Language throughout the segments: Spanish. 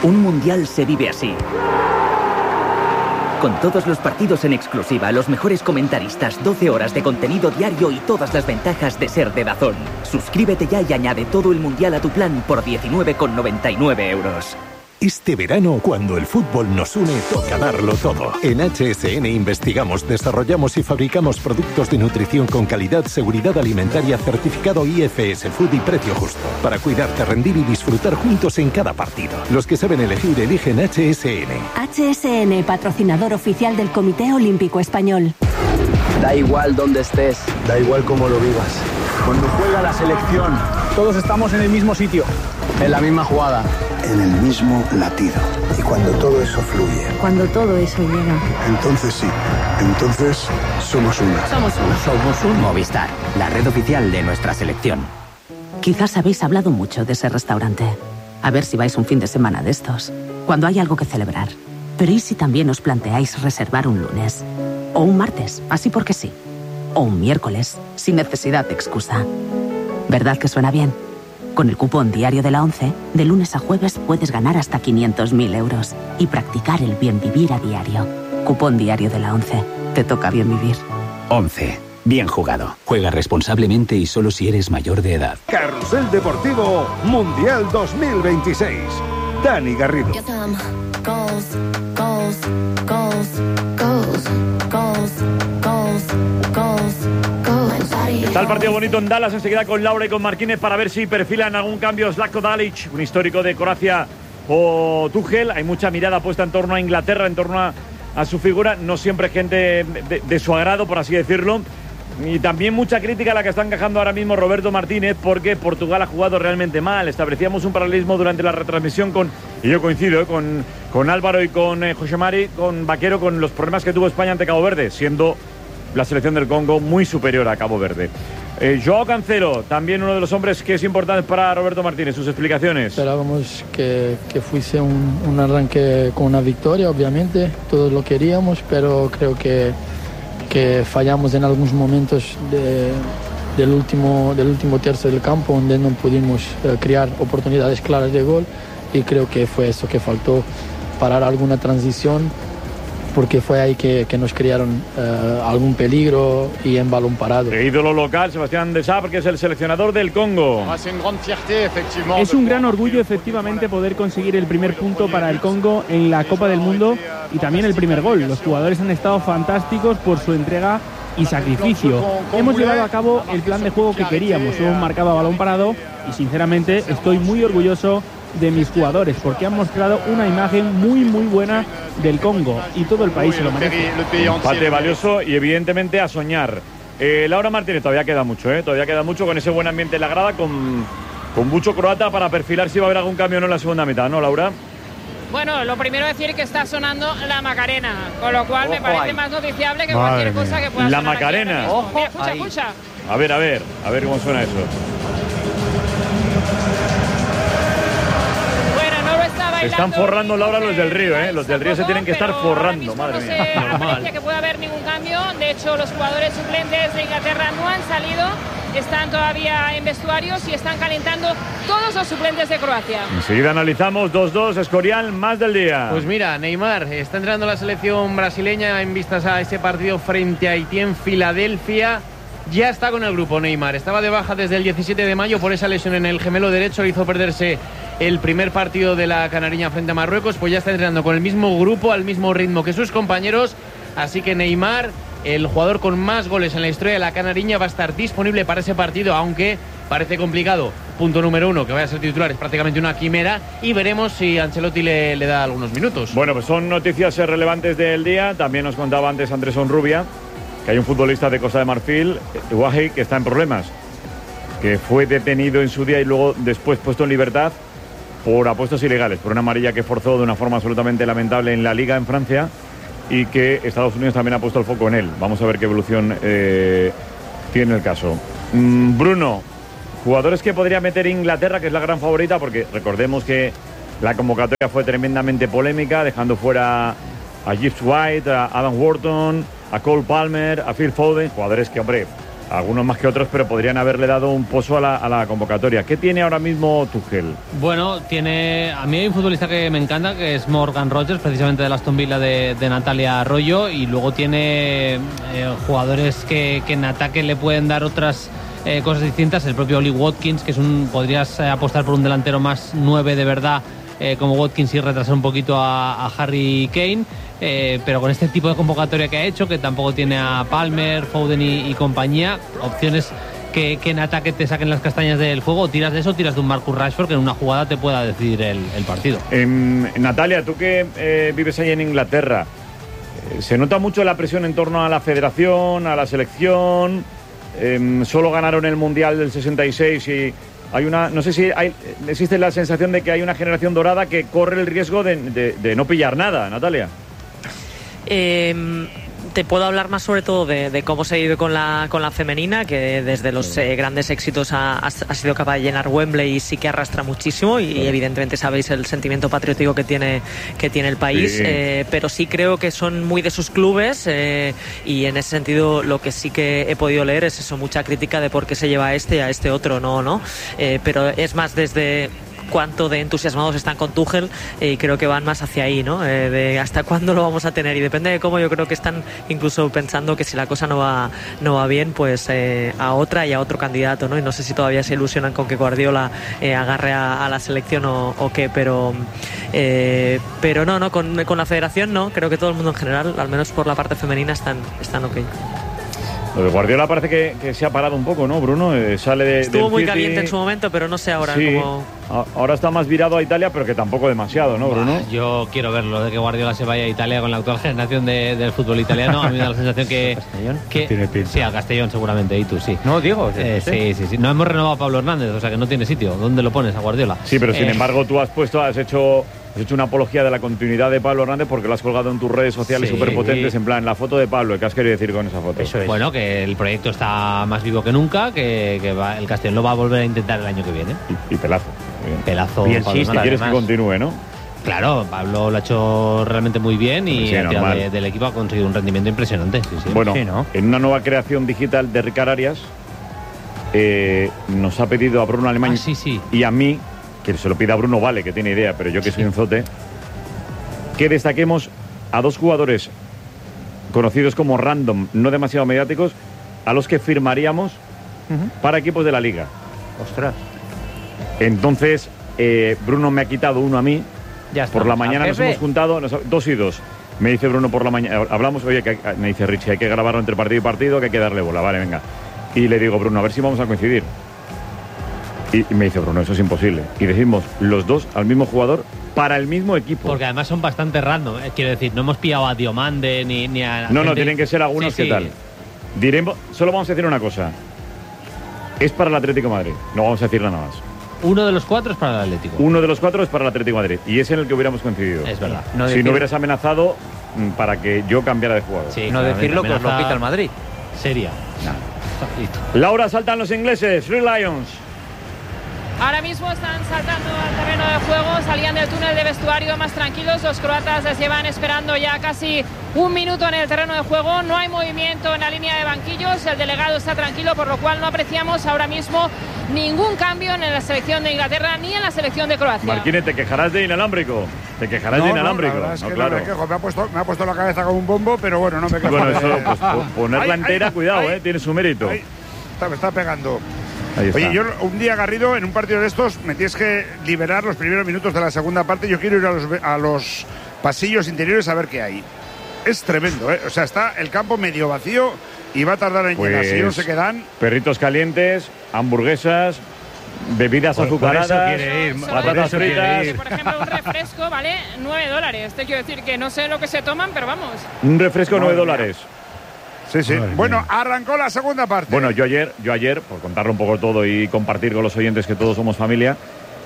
Un mundial se vive así. Con todos los partidos en exclusiva, los mejores comentaristas, 12 horas de contenido diario y todas las ventajas de ser de DAZN. Suscríbete ya y añade todo el mundial a tu plan por 19,99 euros. Este verano, cuando el fútbol nos une, toca darlo todo. En HSN investigamos, desarrollamos y fabricamos productos de nutrición con calidad, seguridad alimentaria, certificado IFS Food y precio justo. Para cuidarte, rendir y disfrutar juntos en cada partido. Los que saben elegir, eligen HSN. HSN, patrocinador oficial del Comité Olímpico Español. Da igual dónde estés. Da igual cómo lo vivas. Cuando juega la selección, todos estamos en el mismo sitio. En la misma jugada. En el mismo latido. Y cuando todo eso fluye. Cuando todo eso llega. Entonces sí. Entonces somos una. Somos una. Somos un Movistar, la red oficial de nuestra selección. Quizás habéis hablado mucho de ese restaurante. A ver si vais un fin de semana de estos, cuando hay algo que celebrar. Pero ¿y si también os planteáis reservar un lunes? O un martes, así porque sí. O un miércoles, sin necesidad de excusa. ¿Verdad que suena bien? Con el cupón diario de la ONCE, de lunes a jueves puedes ganar hasta 500.000 euros y practicar el bien vivir a diario. Cupón diario de la ONCE. Te toca bien vivir. 11. Bien jugado. Juega responsablemente y solo si eres mayor de edad. Carrusel Deportivo Mundial 2026. Dani Garrido. Está el partido bonito en Dallas enseguida con Laura y con Martínez para ver si perfilan algún cambio. Zlatko Dalic, un histórico de Croacia, o Tuchel. Hay mucha mirada puesta en torno a Inglaterra, en torno a su figura. No siempre gente de su agrado, por así decirlo. Y también mucha crítica a la que está encajando ahora mismo Roberto Martínez, porque Portugal ha jugado realmente mal. Establecíamos un paralelismo durante la retransmisión y yo coincido con Álvaro y con José Mari, con Vaquero, con los problemas que tuvo España ante Cabo Verde, siendo la selección del Congo muy superior a Cabo Verde. Joao Cancelo, también uno de los hombres que es importante para Roberto Martínez. Sus explicaciones. Esperábamos que fuese un arranque con una victoria, obviamente. Todos lo queríamos, pero creo que fallamos en algunos momentos del último tercio del campo, donde no pudimos crear oportunidades claras de gol, y creo que fue eso que faltó, parar alguna transición, porque fue ahí que nos crearon algún peligro y en balón parado. Ídolo local, Sebastián Desabre, que es el seleccionador del Congo. Es un gran orgullo, efectivamente, poder conseguir el primer punto para el Congo en la Copa del Mundo y también el primer gol. Los jugadores han estado fantásticos por su entrega y sacrificio. Hemos llevado a cabo el plan de juego que queríamos, hemos marcado a balón parado y sinceramente estoy muy orgulloso de mis jugadores, porque han mostrado una imagen muy buena del Congo y todo el país se lo merece. Empate valioso y evidentemente a soñar. Laura Martínez, todavía queda mucho con ese buen ambiente en la grada, con mucho croata para perfilar si va a haber algún cambio o no en la segunda mitad, ¿no, Laura? Bueno, lo primero decir que está sonando la Macarena, con lo cual me parece más noticiable que cualquier cosa que pueda sonar. La Macarena. Mira, escucha. A ver cómo suena eso. Se están forrando, Laura, los del Río, ¿eh? Los del Río se tienen que estar forrando, madre mía. No parece que pueda haber ningún cambio. De hecho, los jugadores suplentes de Inglaterra no han salido. Están todavía en vestuarios y están calentando todos los suplentes de Croacia. Enseguida analizamos 2-2, Escorial, más del día. Pues mira, Neymar está entrando la selección brasileña en vistas a ese partido frente a Haití en Filadelfia. Ya está con el grupo Neymar. Estaba de baja desde el 17 de mayo por esa lesión en el gemelo derecho. Le hizo perderse el primer partido de la canariña frente a Marruecos. Pues ya está entrenando con el mismo grupo, al mismo ritmo que sus compañeros. Así que Neymar, el jugador con más goles en la historia de la canariña, va a estar disponible para ese partido, aunque parece complicado. Punto número 1, que vaya a ser titular, es prácticamente una quimera. Y veremos si Ancelotti le da algunos minutos. Bueno, pues son noticias relevantes del día. También nos contaba antes Andrés Onrubia que hay un futbolista de Costa de Marfil, Wahi, que está en problemas, que fue detenido en su día y luego después puesto en libertad por apuestas ilegales, por una amarilla que forzó de una forma absolutamente lamentable en la Liga en Francia, y que Estados Unidos también ha puesto el foco en él. Vamos a ver qué evolución tiene el caso. Bruno, jugadores que podría meter Inglaterra, que es la gran favorita, porque recordemos que la convocatoria fue tremendamente polémica, dejando fuera a Gibbs White, a Adam Wharton, a Cole Palmer, a Phil Foden, jugadores que, hombre, algunos más que otros, pero podrían haberle dado un pozo a la convocatoria. ¿Qué tiene ahora mismo Tuchel? Bueno, a mí hay un futbolista que me encanta, que es Morgan Rogers, precisamente de la Aston Villa de Natalia Arroyo, y luego tiene jugadores que en ataque le pueden dar otras cosas distintas. El propio Oli Watkins, que podrías apostar por un delantero más 9 de verdad, como Watkins, y retrasar un poquito a Harry Kane. Pero con este tipo de convocatoria que ha hecho, que tampoco tiene a Palmer, Foden y compañía, opciones que en ataque te saquen las castañas del fuego. Tiras de eso, tiras de un Marcus Rashford que en una jugada te pueda decidir el partido. Natalia, tú que vives ahí en Inglaterra, ¿se nota mucho la presión en torno a la federación, a la selección? Solo ganaron el Mundial del 66 y hay no sé si existe la sensación de que hay una generación dorada que corre el riesgo de no pillar nada, Natalia. Te puedo hablar más sobre todo de cómo se vive con la femenina, que desde los grandes éxitos ha sido capaz de llenar Wembley y sí que arrastra muchísimo, y evidentemente sabéis el sentimiento patriótico que tiene el país, sí. Pero sí creo que son muy de sus clubes, y en ese sentido lo que sí que he podido leer es eso, mucha crítica de por qué se lleva a este otro, no, pero es más desde cuánto de entusiasmados están con Tuchel, y creo que van más hacia ahí, ¿no? De hasta cuándo lo vamos a tener, y depende de cómo. Yo creo que están incluso pensando que si la cosa no va bien, pues a otra y a otro candidato, ¿no? Y no sé si todavía se ilusionan con que Guardiola agarre a la selección o qué, pero no, con la federación no, creo que todo el mundo en general, al menos por la parte femenina, están ok. Lo de Guardiola parece que se ha parado un poco, ¿no, Bruno? Estuvo muy caliente en su momento, pero no sé ahora cómo... Ahora está más virado a Italia, pero que tampoco demasiado, ¿no, Bruno? Yo quiero verlo, de que Guardiola se vaya a Italia con la actual generación del fútbol italiano. A mí me da la sensación que tiene pinta. Sí, a Castellón seguramente, y tú sí. No, Diego. Sí. No hemos renovado a Pablo Hernández, o sea que no tiene sitio. ¿Dónde lo pones a Guardiola? Sí, pero sin embargo tú has hecho una apología de la continuidad de Pablo Hernández porque lo has colgado en tus redes sociales súper potentes, en plan, la foto de Pablo. ¿Qué has querido decir con esa foto? Eso es. Bueno, que el proyecto está más vivo que nunca, que el Castellón lo va a volver a intentar el año que viene. Y pelazo. Pelazo. Bien, sí, quieres que continúe, ¿no? Claro, Pablo lo ha hecho realmente muy bien, y del equipo ha conseguido un rendimiento impresionante. Sí. Bueno, en una nueva creación digital de Ricard Arias, nos ha pedido a Bruno Alemán y a mí, que se lo pida a Bruno, vale, que tiene idea, pero yo que soy un zote, que destaquemos a dos jugadores conocidos como random, no demasiado mediáticos, a los que firmaríamos para equipos de la Liga. Ostras. Entonces, Bruno me ha quitado uno a mí. Ya está. Por la mañana nos hemos juntado, 2 y 2. Me dice Bruno por la mañana, hablamos, oye, me dice Richie, hay que grabarlo entre partido y partido, que hay que darle bola, vale, venga. Y le digo, Bruno, a ver si vamos a coincidir. Y me dice Bruno, eso es imposible. Y decimos los dos al mismo jugador para el mismo equipo. Porque además son bastante random. Quiero decir, no hemos pillado a Diomande ni a... No, tienen que ser algunos que tal. Solo vamos a decir una cosa. Es para el Atlético de Madrid. No vamos a decir nada más. Uno de los 4 es para el Atlético. Uno de los 4 es para el Atlético de Madrid. Y es en el que hubiéramos coincidido. Es verdad. Si no hubieras amenazado para que yo cambiara de jugador. Sí, no decirlo, que os lo quita el Madrid. Sería. Laura, saltan los ingleses. Three Lions. Ahora mismo están saltando al terreno de juego, salían del túnel de vestuario más tranquilos. Los croatas les llevan esperando ya casi un minuto en el terreno de juego. No hay movimiento en la línea de banquillos, el delegado está tranquilo, por lo cual no apreciamos ahora mismo ningún cambio en la selección de Inglaterra ni en la selección de Croacia. Martínez, te quejarás de inalámbrico. La verdad es que claro. No me quejo. Me ha puesto la cabeza como un bombo, pero bueno, no me quejo. Bueno, eso, pues, ponerla entera, cuidado, tiene su mérito. Me está pegando. Oye, yo un día, Garrido, en un partido de estos me tienes que liberar los primeros minutos de la segunda parte. Yo quiero ir a los pasillos interiores a ver qué hay. Es tremendo, ¿eh? O sea, está el campo medio vacío y va a tardar en llegar. Si no se quedan... Perritos calientes, hamburguesas, bebidas azucaradas, patatas fritas... Por ejemplo, un refresco vale $9. Te quiero decir que no sé lo que se toman, pero vamos. Un refresco $9. Sí. Bueno, arrancó la segunda parte. Bueno, yo ayer, por contarlo un poco todo y compartir con los oyentes que todos somos familia,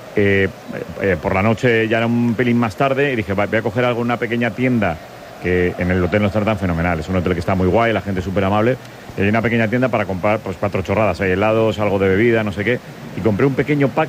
por la noche ya era un pelín más tarde y dije, voy a coger algo en una pequeña tienda que en el hotel no está tan fenomenal. Es un hotel que está muy guay, la gente es súper amable. Y hay una pequeña tienda para comprar pues 4 chorradas. Hay helados, algo de bebida, no sé qué. Y compré un pequeño pack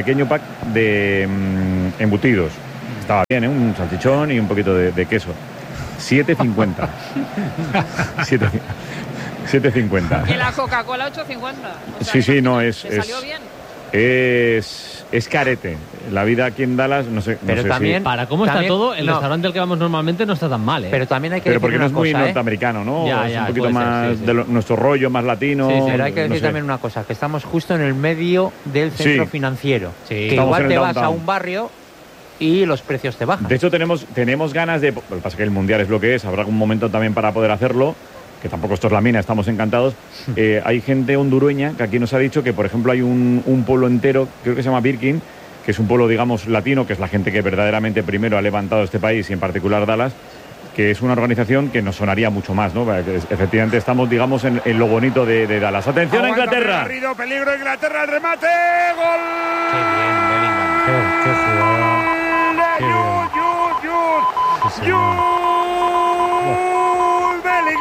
de embutidos. Estaba bien, un salchichón y un poquito de queso. 7,50. 7,50. Y la Coca-Cola 8,50. Sí, no, salió bien. Es carete. La vida aquí en Dallas, no sé. Pero también, para cómo está todo, el restaurante al que vamos normalmente no está tan mal, ¿eh? Pero también hay que decir porque no es muy norteamericano, ¿no? Es un poquito más de nuestro rollo, más latino. Sí, pero hay que decir también una cosa, que estamos justo en el medio del centro financiero. Sí. Que igual te vas a un barrio y los precios te bajan. De hecho, tenemos ganas de... Lo que pasa es que el Mundial es lo que es, habrá algún momento también para poder hacerlo, que tampoco esto es la mina, estamos encantados. Hay gente hondureña que aquí nos ha dicho que, por ejemplo, hay un pueblo entero, creo que se llama Birkin, que es un pueblo, digamos, latino, que es la gente que verdaderamente primero ha levantado este país, y en particular Dallas, que es una organización que nos sonaría mucho más, ¿no? Efectivamente estamos, digamos, en lo bonito de Dallas. ¡Atención a Inglaterra! Garrido, peligro, Inglaterra, el remate, ¡gol! ¡Qué bien, Bellingham! ¡Qué jugada! Jude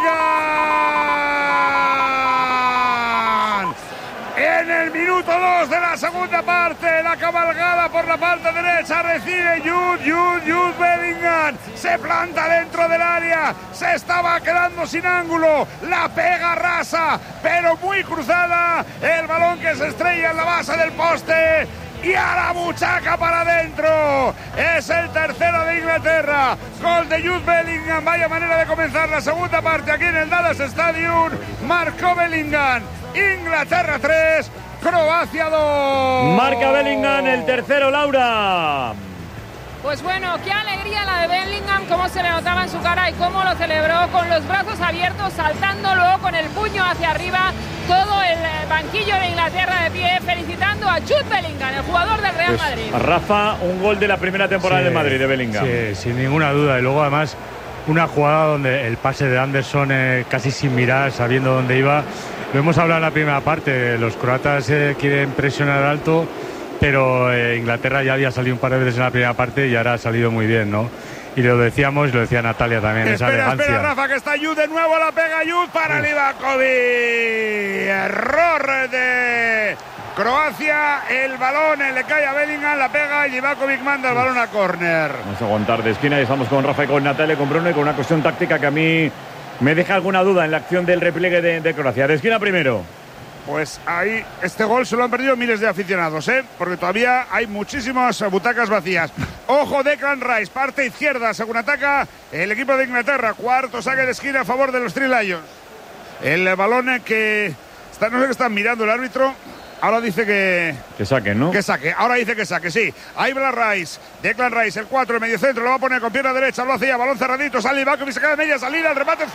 Bellingham. En el minuto 2 de la segunda parte, la cabalgada por la parte derecha recibe Jude Bellingham. Se planta dentro del área, se estaba quedando sin ángulo, la pega rasa, pero muy cruzada. El balón que se estrella en la base del poste. Y a la buchaca para adentro. Es el tercero de Inglaterra. Gol de Jude Bellingham. Vaya manera de comenzar la segunda parte aquí en el Dallas Stadium. Marcó Bellingham. Inglaterra 3, Croacia 2. Marca Bellingham el tercero, Laura. Pues bueno, qué alegría la de Bellingham, cómo se le notaba en su cara y cómo lo celebró con los brazos abiertos, saltando luego con el puño hacia arriba, todo el banquillo de Inglaterra de pie, felicitando a Jude Bellingham, el jugador del Real Madrid. Rafa, un gol de la primera temporada del Madrid de Bellingham. Sí, sin ninguna duda. Y luego además una jugada donde el pase de Anderson casi sin mirar, sabiendo dónde iba. Lo hemos hablado en la primera parte, los croatas quieren presionar alto, pero Inglaterra ya había salido un par de veces en la primera parte y ahora ha salido muy bien, ¿no? Y lo decíamos, lo decía Natalia también, esa elegancia. Espera, Rafa, que está Jude de nuevo, la pega Jude para Livakovic. Error de Croacia, el balón le cae a Bellingham, la pega y Livakovic manda el balón a córner. Vamos a aguantar de esquina y estamos con Rafa y con Natalia, con Bruno y con una cuestión táctica que a mí me deja alguna duda en la acción del repliegue de Croacia. De esquina primero. Pues ahí, este gol se lo han perdido miles de aficionados, porque todavía hay muchísimas butacas vacías. Ojo, Declan Rice, parte izquierda, según ataca el equipo de Inglaterra. Cuarto saque de esquina a favor de los Three Lions. El balón que está, no sé qué están mirando el árbitro. Ahora dice que saque, ¿no? Que saque. Ahora dice que saque, sí. Ahí va Rice. Declan Rice, el 4, el medio centro. Lo va a poner con pierna derecha. Lo hacía. Balón cerradito. Sale Livakovic. Se cae de media salida. El remate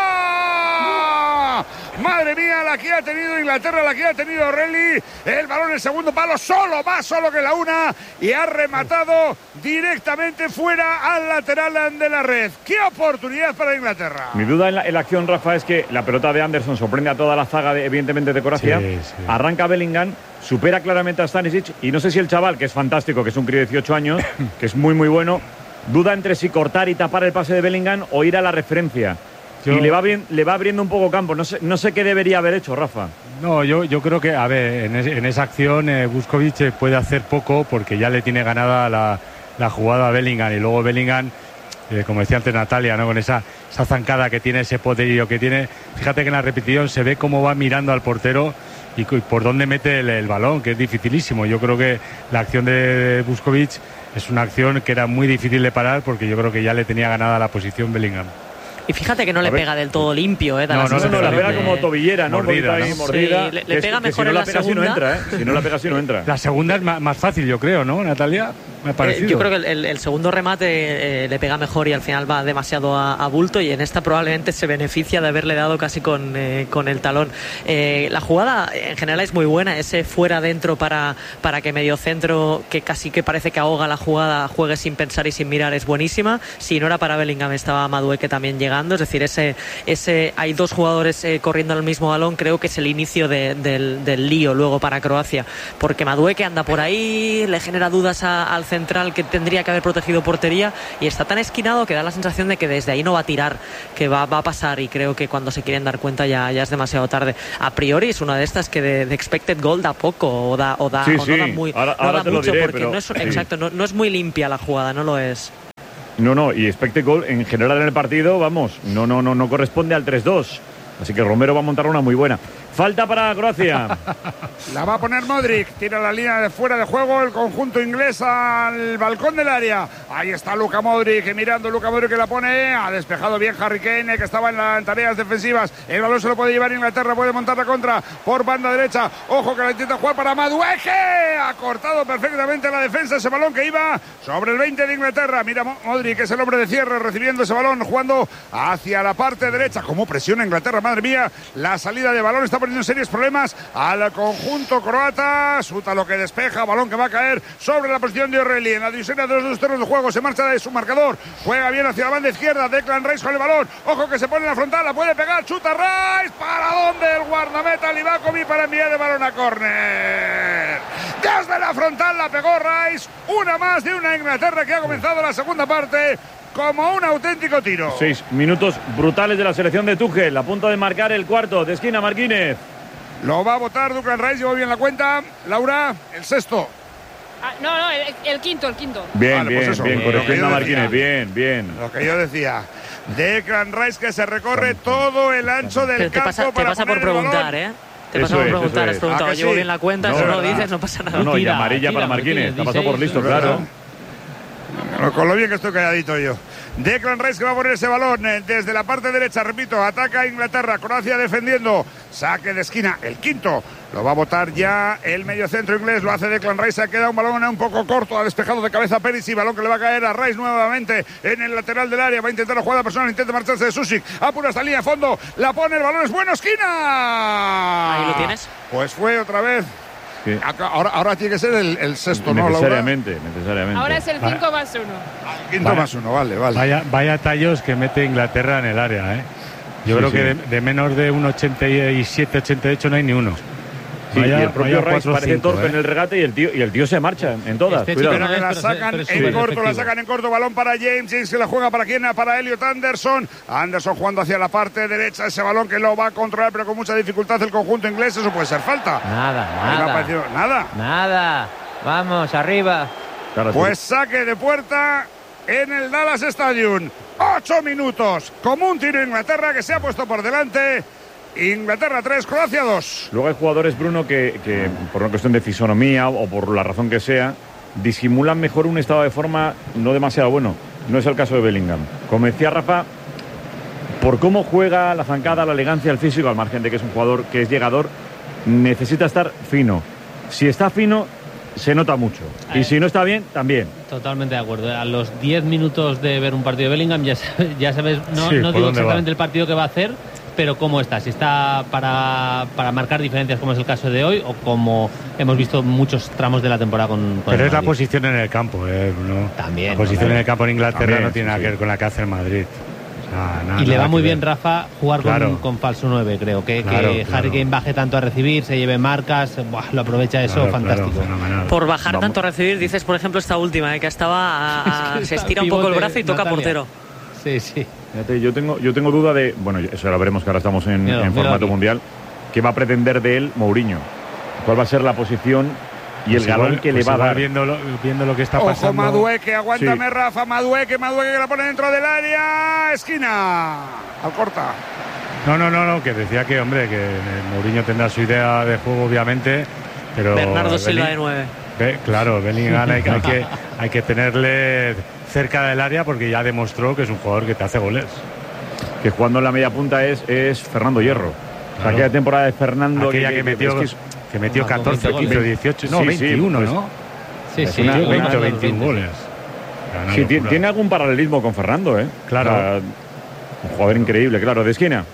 fuera. Madre mía, la que ha tenido Inglaterra, la que ha tenido O'Reilly. El balón en el segundo palo. Solo, más solo que la una. Y ha rematado directamente fuera al lateral de la red. ¡Qué oportunidad para Inglaterra! Mi duda en la acción, Rafa, es que la pelota de Anderson sorprende a toda la zaga, evidentemente, de Croacia. Sí. Arranca Bellingham, supera claramente a Stanisic y no sé si el chaval, que es fantástico, que es un crío de 18 años, que es muy muy bueno, duda entre si cortar y tapar el pase de Bellingham o ir a la referencia. Y le va abriendo un poco campo. No sé qué debería haber hecho, Rafa. No, yo creo que, a ver, en esa acción Vuskovic puede hacer poco porque ya le tiene ganada la jugada a Bellingham. Y luego Bellingham, como decía antes Natalia, ¿no? Con esa zancada que tiene, ese poderío que tiene. Fíjate que en la repetición se ve cómo va mirando al portero y por dónde mete el balón, que es dificilísimo. Yo creo que la acción de Vuskovic es una acción que era muy difícil de parar porque yo creo que ya le tenía ganada la posición Bellingham. Y fíjate que no le pega del todo limpio, No, la pega como tobillera, ¿no? Mordida, ¿no? Mordida. Sí, le pega mejor en la segunda. Si no entra, Si no la pega, si no entra. La segunda es más fácil, yo creo, ¿no, Natalia? Me ha parecido. Yo creo que el segundo remate le pega mejor y al final va demasiado a bulto, y en esta probablemente se beneficia de haberle dado casi con el talón. La jugada en general es muy buena, ese fuera dentro para que mediocentro, que casi que parece que ahoga la jugada, juegue sin pensar y sin mirar, es buenísima. Si no era para Bellingham, estaba Madueke también llegando, es decir, hay dos jugadores corriendo al mismo balón. Creo que es el inicio del lío luego para Croacia, porque Madueke anda por ahí, le genera dudas al central que tendría que haber protegido portería, y está tan esquinado que da la sensación de que desde ahí no va a tirar, que va a pasar, y creo que cuando se quieren dar cuenta ya es demasiado tarde. A priori es una de estas que de expected goal da poco o da sí. no da muy, ahora no da te mucho, lo diré, porque pero, no es exacto, no es muy limpia la jugada, no lo es. No, y expected goal en general en el partido, vamos, no corresponde al 3-2. Así que Romero va a montar una muy buena. Falta para Croacia. La va a poner Modric. Tira la línea de fuera de juego el conjunto inglés al balcón del área. Ahí está Luka Modric, mirando Luka Modric que la pone. Ha despejado bien Harry Kane, que estaba en tareas defensivas. El balón se lo puede llevar Inglaterra, puede montar la contra por banda derecha. Ojo que la intenta jugar para Madueke. Ha cortado perfectamente la defensa ese balón que iba sobre el 20 de Inglaterra. Mira Modric, que es el hombre de cierre, recibiendo ese balón, jugando hacia la parte derecha. Cómo presiona Inglaterra, madre mía. La salida de balón está poniendo serios problemas al conjunto croata. Suta lo que despeja, balón que va a caer sobre la posición de O'Reilly. En la división de los dos terrenos de juego se marcha de su marcador. Juega bien hacia la banda izquierda. Declan Rice con el balón. Ojo que se pone en la frontal, la puede pegar. Chuta Rice. ¿Para dónde? El guardameta Livakovic para enviar el balón a córner. Desde la frontal la pegó Rice. Una más de una Inglaterra que ha comenzado la segunda parte como un auténtico tiro. 6 minutos brutales de la selección de Tuchel. A punto de marcar el cuarto de esquina Marquínez. Lo va a votar Declan Rice. Llevo bien la cuenta. Laura, el sexto. No, el quinto. Bien, vale, bien, pues eso, bien. Corrigiendo a Marquínez. Bien. Lo que yo decía. Declan Rice que se recorre todo el ancho del campo. Te pasa por preguntar, ¿eh? Te pasa por preguntar. Has preguntado, llevo bien la cuenta, eso no lo dices, no pasa nada. No, y amarilla para Marquínez. Te ha pasado por listo, claro. Con lo bien que estoy calladito yo. Declan Rice que va a poner ese balón desde la parte derecha, repito, ataca a Inglaterra, Croacia defendiendo, saque de esquina, el quinto, lo va a botar ya el mediocentro inglés, lo hace Declan Rice, ha quedado un balón un poco corto, ha despejado de cabeza Perisic, balón que le va a caer a Rice nuevamente en el lateral del área, va a intentar la jugada personal, intenta marcharse de Susic, apura esta línea de fondo, la pone, el balón es bueno, esquina. Ahí lo tienes. Pues fue otra vez. Sí. Ahora tiene que ser el sexto, ¿no, Laura? Necesariamente. Ahora es el 5 más 1. Quinto más 1, vale. Vaya tallos que mete Inglaterra en el área, ¿eh? Yo creo que de menos de un 87, 88 no hay ni uno. Sí, y el propio Rice parece torpe en el regate y el tío se marcha en todas. Pero que la sacan en corto, balón para James que la juega para quién, para Elliot Anderson jugando hacia la parte derecha, ese balón que lo va a controlar pero con mucha dificultad el conjunto inglés, eso puede ser falta. Nada, vamos, arriba. Pues saque de puerta en el Dallas Stadium, 8 minutos, como un tiro Inglaterra que se ha puesto por delante. Inglaterra 3, Croacia 2. Luego hay jugadores, Bruno, que por una cuestión de fisonomía o por la razón que sea, disimulan mejor un estado de forma no demasiado bueno. No es el caso de Bellingham. Como decía Rafa, por cómo juega, la zancada, la elegancia, el físico, al margen de que es un jugador que es llegador, necesita estar fino. Si está fino, se nota mucho. Y si no está bien, también. Totalmente de acuerdo. A los 10 minutos de ver un partido de Bellingham ya sabes, no digo exactamente el partido que va a hacer, pero cómo está, si está para marcar diferencias como es el caso de hoy o como hemos visto muchos tramos de la temporada con pero es la posición en el campo, ¿no? También. La posición en el campo en Inglaterra no tiene nada que ver con la que hace el Madrid. Y le va muy bien, Rafa, jugar con falso 9, creo. Que Harry Kane baje tanto a recibir, se lleve marcas, lo aprovecha eso, fantástico. Por bajar tanto a recibir, dices, por ejemplo, esta última, que estaba se estira un poco el brazo y toca portero. Sí. Fíjate, yo tengo duda de, bueno, eso ya veremos que ahora estamos en formato mundial, ¿qué va a pretender de él Mourinho? ¿Cuál va a ser la posición y el galón que le va a dar? Viendo lo que está pasando. Ojo, Madueke, aguántame, Rafa, Madueke que la pone dentro del área, esquina, al corta. No, que decía que, hombre, que Mourinho tendrá su idea de juego, obviamente, pero... Bernardo Silva de 9. Claro, Bellingham hay que tenerle cerca del área porque ya demostró que es un jugador que te hace goles. Que jugando en la media punta es Fernando Hierro. Claro. Aquella temporada de Fernando que metió 14, 15 o 18, no, 21, pues, ¿no? Sí, 20 o 21 goles. Sí, tiene algún paralelismo con Fernando, ¿eh? Claro. O sea, un jugador increíble, claro, de esquina.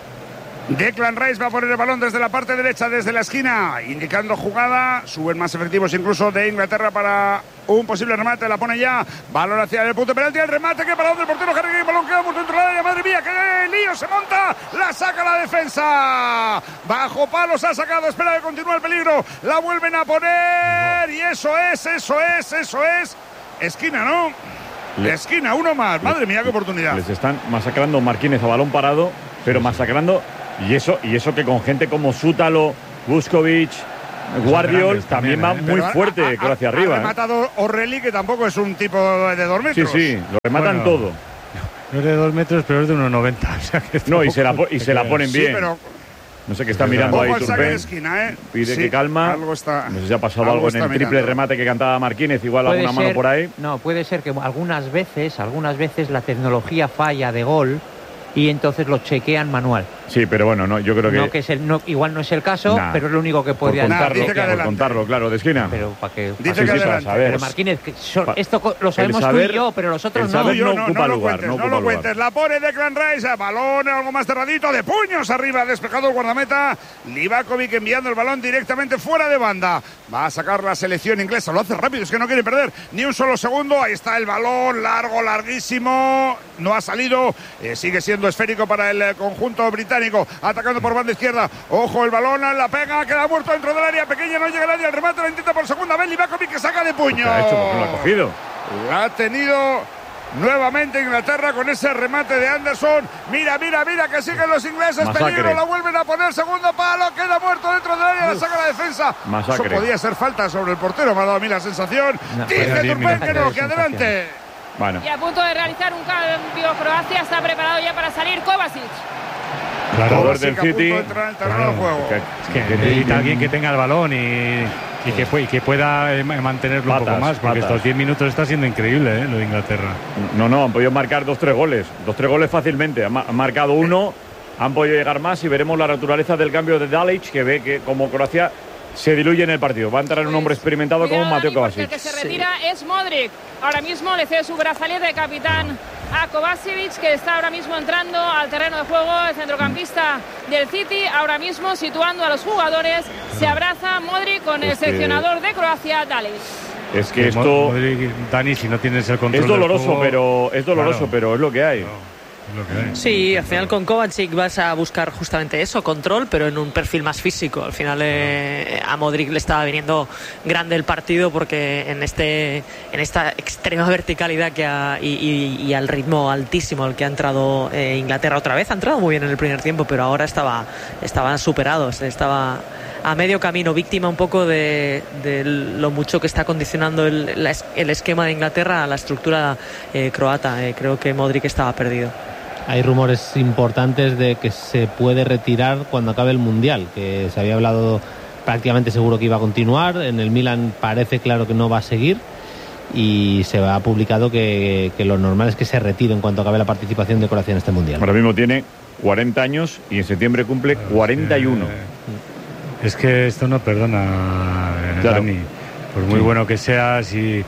Declan Rice va a poner el balón desde la parte derecha, desde la esquina, indicando jugada. Suben más efectivos incluso de Inglaterra para un posible remate. La pone ya. Balón hacia el punto de penalti. El remate que para donde el portero Harry Kane. Balón queda muy dentro del área. Madre mía, qué lío se monta. La saca la defensa. Bajo palos ha sacado. Espera que continúe el peligro. La vuelven a poner. Y eso es. Esquina, ¿no? Esquina, uno más. Madre mía, qué oportunidad. Les están masacrando Marquínez a balón parado, pero masacrando. Y eso que con gente como Sútalo, Vuskovic, Guardiol también va muy fuerte hacia arriba. Ha rematado O'Reilly, que tampoco es un tipo de dormir. Sí, lo rematan todo. No es de 2 metros, pero es de 1,90. O sea que no, y se la ponen bien. Sí, pero no sé qué está mirando ahí Turpin. Pide sí, que calma. Algo está, no sé si ha pasado algo en el triple mirando. Remate que cantaba Marquínez. Igual alguna mano por ahí. No, puede ser que algunas veces la tecnología falla de gol y entonces lo chequean manual. Sí, pero bueno, no, yo creo que... igual no es el caso, pero es lo único que puede hacer. Por contarlo, claro, de esquina. Pero para que... Dice que adelante. Pero Marquínez, esto lo sabemos tú y yo, pero los otros no. No ocupa lugar. No lo cuentes. La pone Declan Rice, balón algo más cerradito, de puños arriba, despejado el guardameta. Livakovic enviando el balón directamente fuera de banda. Va a sacar la selección inglesa, lo hace rápido, es que no quiere perder ni un solo segundo. Ahí está el balón, largo, larguísimo. No ha salido, sigue siendo esférico para el conjunto británico, atacando por banda izquierda. Ojo, el balón, la pega, queda muerto dentro del área pequeña, no llega al área, el remate lo intenta por segunda vez Livakovic, que saca de puño. ¿Qué ha hecho? ¿Por qué lo ha cogido? La ha tenido nuevamente Inglaterra con ese remate de Anderson. Mira, que siguen los ingleses. Masacre. Peligro, la vuelven a poner, segundo palo, queda muerto dentro del área, la saca la defensa. Masacre. Eso podía ser falta sobre el portero, me ha dado a mí la sensación. Dice Turpin que no, que adelante. Bueno. Y a punto de realizar un cambio, Croacia está preparado ya para salir Kovacic. Claro, jugador del City. Que necesita alguien que tenga el balón y que pueda mantenerlo un poco más, porque estos 10 minutos está siendo increíble, lo de Inglaterra. No, han podido marcar 2-3 goles. 2-3 goles fácilmente. Han marcado uno, han podido llegar más y veremos la naturaleza del cambio de Dalic, que ve que como Croacia se diluye en el partido. Va a entrar un hombre experimentado como Mateo Kovacic. El que se retira es Modric. Ahora mismo le cede su brazalete de capitán a Kovacic, que está ahora mismo entrando al terreno de juego, el centrocampista del City, ahora mismo situando a los jugadores. Se abraza Modric con el seleccionador de Croacia, Dalic. Es que esto, Modric, Dani, si no tienes el control, es doloroso, del juego, pero es lo que hay. Sí, al final con Kovacic vas a buscar justamente eso, control, pero en un perfil más físico. Al final a Modric le estaba viniendo grande el partido porque en esta extrema verticalidad y al ritmo altísimo al que ha entrado Inglaterra otra vez. Ha entrado muy bien en el primer tiempo, pero ahora estaban superados, estaba a medio camino, víctima un poco de lo mucho que está condicionando el esquema de Inglaterra a la estructura croata. Creo que Modric estaba perdido. Hay rumores importantes de que se puede retirar cuando acabe el Mundial, que se había hablado prácticamente seguro que iba a continuar. En el Milan parece claro que no va a seguir y se ha publicado que lo normal es que se retire en cuanto acabe la participación de Croacia en este Mundial. Ahora mismo tiene 40 años y en septiembre cumple 41. Es que esto no perdona, Dani. Por muy bueno que seas y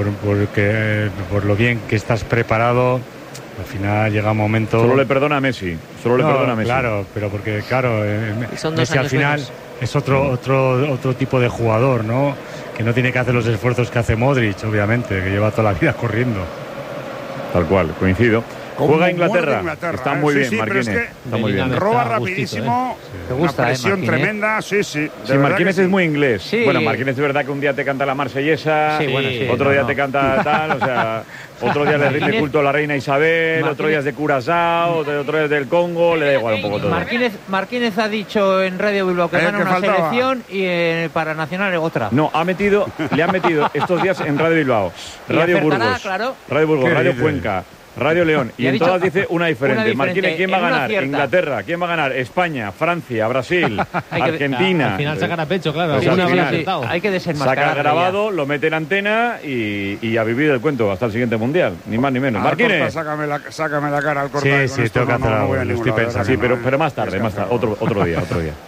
por lo bien que estás preparado, al final llega un momento... Solo le perdona a Messi. Claro, pero porque, Messi al final es otro tipo de jugador, ¿no? Que no tiene que hacer los esfuerzos que hace Modric, obviamente, que lleva toda la vida corriendo. Tal cual, coincido. Juega Inglaterra. Está muy bien, Marquínez. Está muy bien. Roba rapidísimo. Una presión tremenda. Sí, Marquínez es muy inglés. Sí. Bueno, Marquínez es verdad que un día te canta la marsellesa, otro día te canta tal, o sea, otro día le rinde culto a la reina Isabel, otro día es de Curazao, otro día es del Congo, le da igual un poco todo. Marquínez ha dicho en Radio Bilbao que gana una selección y para Nacional otra. No, le han metido estos días en Radio Bilbao, Radio Burgos, claro. Radio Cuenca, Radio León, y en todas dice una diferente. Marquínez, ¿quién va a ganar? Inglaterra. ¿Quién va a ganar? España, Francia, Brasil, Argentina. Al final sacan a pecho, claro. Hay que desenmascarar. Saca grabado, lo mete en antena y a vivir el cuento hasta el siguiente Mundial. Ni más ni menos. Marquínez. Sácame la cara al cortar. Sí, tengo que hacer algo. Estoy pensando. Sí, pero más tarde. Otro día.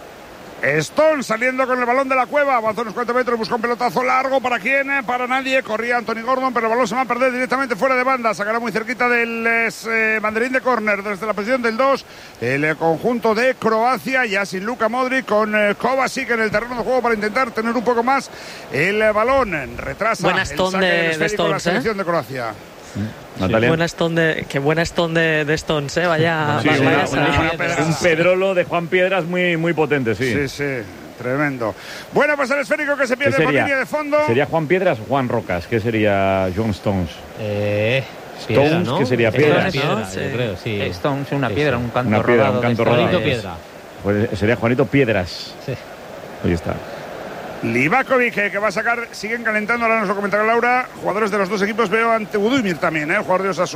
Stone saliendo con el balón de la cueva, avanzó unos 4 metros, buscó un pelotazo largo. ¿Para quién? Para nadie. Corría Anthony Gordon, pero el balón se va a perder directamente fuera de banda. Sacará muy cerquita del banderín de córner desde la posición del 2 el conjunto de Croacia, ya sin Luka Modric, con Kovacic en el terreno de juego para intentar tener un poco más el balón. Retrasa buena Stone de Stones, la selección de Croacia. Natalia. Qué buena Stone de Stones, vaya. Sí, un pedrolo de Juan Piedras muy potente, sí. Sí, tremendo. Bueno, pues el esférico que se pierde por línea de fondo. ¿Sería Juan Piedras o Juan Rocas? ¿Qué sería John Stones? Stones, ¿no? ¿Qué sería Piedras? Yo creo, sí. Stones, una piedra, un canto rodado. Juanito Piedra. Pues sería Juanito Piedras. Sí. Ahí está. Livakovic, que va a sacar, siguen calentando, ahora nos lo comentará Laura, jugadores de los dos equipos, veo ante Budimir también, jugador de Osasuna.